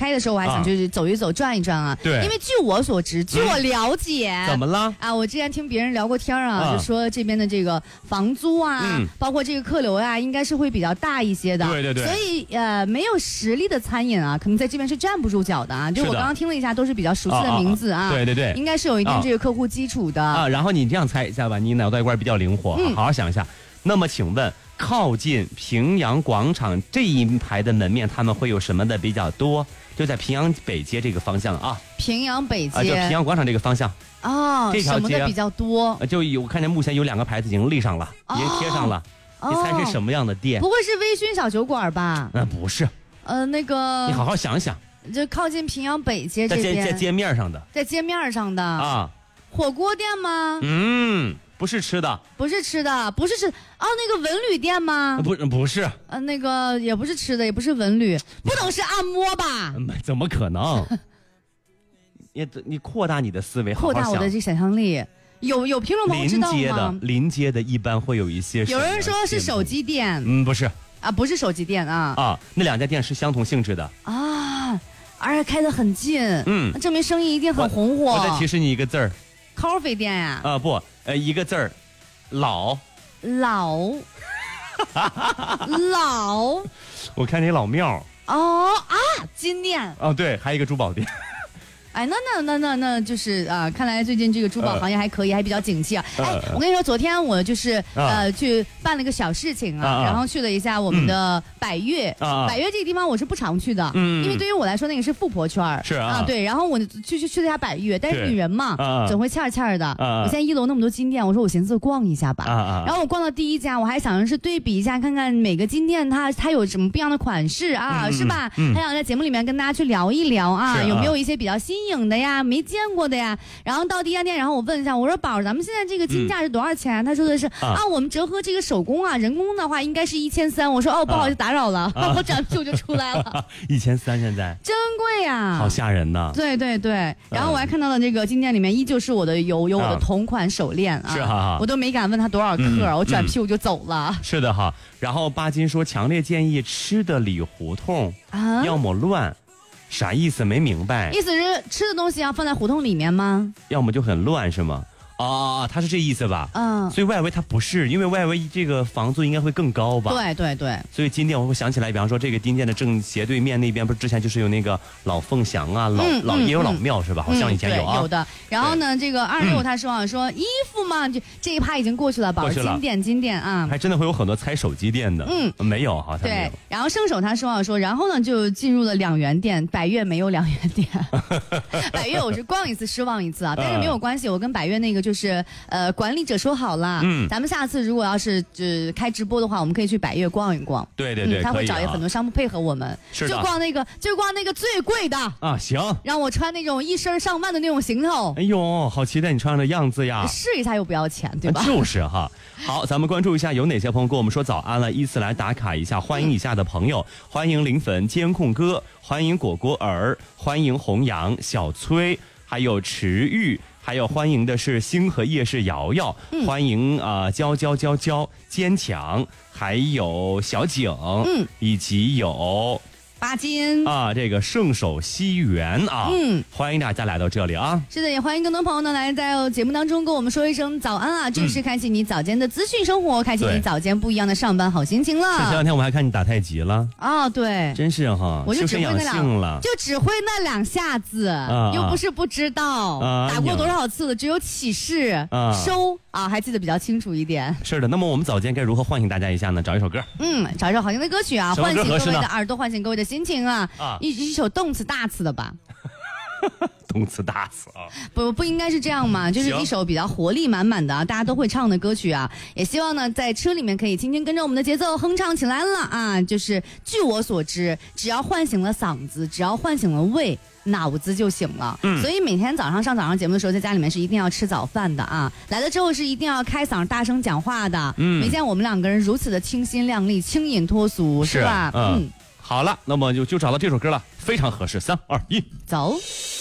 开的时候我还想去走一走转一转啊。 对， 因为据我所知，据我了解， 怎么了啊？我之前听别人聊过天啊，就说这边的这个房租啊，包括这个客流啊，应该是会比较大一些的。 对对对。 所以没有实力的餐饮啊，可能在这边是站不住脚的啊。就我刚刚听了一下，都是比较熟悉的名字啊。 对对对， 应该是有一定这个客户基础的啊。然后你这样猜一下吧，你脑袋瓜比较灵活，好好想一下。那么请问，靠近平阳广场这一排的门面，他们会有什么的比较多？就在平阳北街这个方向啊。 平阳北街啊，就平阳广场这个方向。 哦，这条街什么的比较多？ 就我看见目前有2个牌子已经立上了，已经贴上了。你猜是什么样的店？ 不会是微醺小酒馆吧？ 不是。 那个。 你好好想想。 就靠近平阳北街这边， 在街面上的， 在街面上的啊。 火锅店吗？ 不是吃的， 不是吃的，不是吃那个文旅店吗？ 不是， 那个也不是吃的，也不是文旅，不能是按摩吧？ 怎么可能？你扩大你的思维， 扩大我的这想象力。有评论朋友知道吗？ 临街的一般会有一些。 有人说是手机店， 不是啊，不是手机店啊。 那2家店是相同性质的啊，而且开得很近，证明生意一定很红火。 我再提示你一个字儿 ，coffee 店呀？ 不，一个字儿，老。我看你老庙。 金店。 对，还有一个珠宝店。 哎，那就是啊，看来最近这个珠宝行业还可以，还比较景气啊。我跟你说，昨天我就是去办了一个小事情啊，然后去了一下我们的百悦。百悦这个地方我是不常去的，因为对于我来说那个是富婆圈。 是啊。 对，然后我去了一下百悦，但是女人嘛，总会欠的。我现在1楼那么多金店，我说我寻思逛一下吧。然后我逛到第一家，我还想是对比一下，看看每个金店它有什么不一样的款式啊，是吧？还想在节目里面跟大家去聊一聊啊，有没有一些比较新颖的呀，没见过的呀。然后到第一家店，然后我问一下，我说宝，咱们现在这个金价是多少钱？他说的是我们折合这个手工啊，人工的话应该是1300。我说不好意思打扰了，我转屁就出来了。 1300现在真贵呀， 好吓人呐。 对对对，然后我还看到了这个金店里面依旧是我的有我的同款手链啊， 是哈， 我都没敢问他多少克，我转屁股就走了。 是的哈。然后巴金说强烈建议吃的里胡同要么乱。啥意思？没明白。 意思是吃的东西要放在胡同里面吗？ 要么就很乱是吗？他是这意思吧？所以外围它不是，因为外围这个房租应该会更高吧？ 对对对。 所以金店我会想起来，比方说这个金店的正斜对面那边，不是之前就是有那个老凤祥啊，也有老庙是吧？好像以前有啊。 有的。然后呢，这个26他说衣服嘛，这一趴已经过去了，宝金店啊， 还真的会有很多猜手机店的。没有哈。 对。然后生手他说，然后呢就进入了2元店，百悦没有2元店。百悦我是逛一次失望一次啊，但是没有关系，我跟百悦那个就是管理者说好了，咱们下次如果要是开直播的话，我们可以去百悦逛一逛。 对对对， 他会找很多商铺配合我们，就逛那个最贵的啊。行， 让我穿那种1身上万的那种行头。 哎呦，好期待你穿的样子呀！ 试一下又不要钱，对吧？ 就是哈。好，咱们关注一下有哪些朋友跟我们说早安了，依次来打卡一下。欢迎以下的朋友，欢迎灵粉监控哥，欢迎果果儿，欢迎弘扬小崔，还有池玉。还有欢迎的是星河夜市瑶瑶，欢迎娇坚强，还有小景，以及有巴金啊，这个圣手西园啊，欢迎大家来到这里啊。 是的，也欢迎更多朋友呢来在节目当中跟我们说一声早安啊，正式开启你早间的资讯生活，开启你早间不一样的上班好心情了。 前2天我还看你打太极了对， 真是哈， 我就只会那 2下子，又不是不知道，打过多少次了，只有起势收还记得比较清楚一点。 是的，那么我们早间该如何唤醒大家一下呢？找一首歌， 找一首好听的歌曲啊，唤醒各位的耳朵，唤醒各位的心情啊，一首动词大词的吧。 动词大词啊， 不应该是这样嘛？就是一首比较活力满满的大家都会唱的歌曲啊，也希望呢在车里面可以轻轻跟着我们的节奏哼唱起来了啊！就是据我所知，只要唤醒了嗓子，只要唤醒了胃，脑子就醒了。所以每天上早上节目的时候，在家里面是一定要吃早饭的啊！来了之后是一定要开嗓大声讲话的。没见我们2个人如此的清新亮丽、轻饮脱俗，是吧？ 好了，那么就找到这首歌了，非常合适。3、2、1， 走。